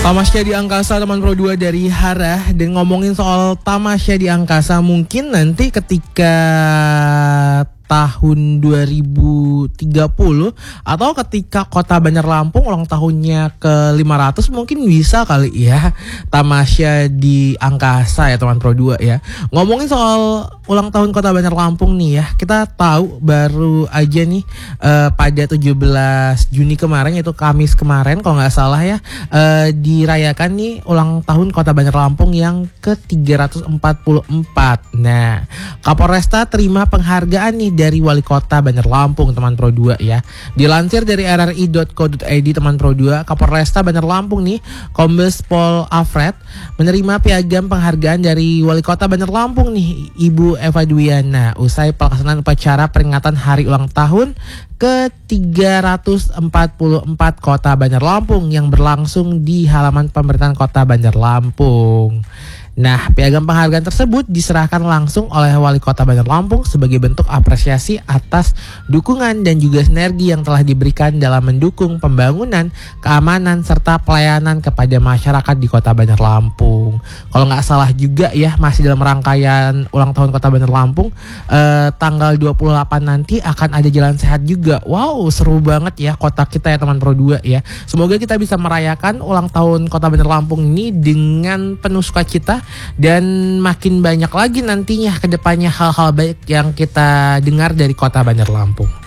Tamasya di Angkasa teman Pro 2 dari Hara. Dan ngomongin soal Tamasya di Angkasa, mungkin nanti ketika tahun 2030 atau ketika Kota Bandar Lampung ulang tahunnya ke 500 mungkin bisa kali ya Tamasya di Angkasa ya teman Pro 2 ya. Ngomongin soal ulang tahun Kota Bandar Lampung nih ya, kita tahu baru aja nih pada 17 Juni kemarin, yaitu Kamis kemarin kalau nggak salah ya, dirayakan nih ulang tahun Kota Bandar Lampung yang ke-344. Nah, Kapolresta terima penghargaan nih dari Wali Kota Bandar Lampung teman Pro 2 ya. Dilansir dari rri.co.id teman Pro 2, Kapolresta Bandar Lampung nih, Kombes Pol Alfred menerima piagam penghargaan dari Wali Kota Bandar Lampung nih, Ibu Eva Dwiana, usai pelaksanaan upacara peringatan hari ulang tahun ke-344 Kota Bandar Lampung yang berlangsung di halaman pemerintahan Kota Bandar Lampung. Nah, piagam penghargaan tersebut diserahkan langsung oleh Wali Kota Bandar Lampung sebagai bentuk apresiasi atas dukungan dan juga sinergi yang telah diberikan dalam mendukung pembangunan, keamanan, serta pelayanan kepada masyarakat di Kota Bandar Lampung. Kalau nggak salah juga ya, masih dalam rangkaian ulang tahun Kota Bandar Lampung, tanggal 28 nanti akan ada jalan sehat juga. Wow, seru banget ya kota kita ya teman Pro 2 ya. Semoga kita bisa merayakan ulang tahun Kota Bandar Lampung ini dengan penuh sukacita, dan makin banyak lagi nantinya ke depannya hal-hal baik yang kita dengar dari Kota Bandar Lampung.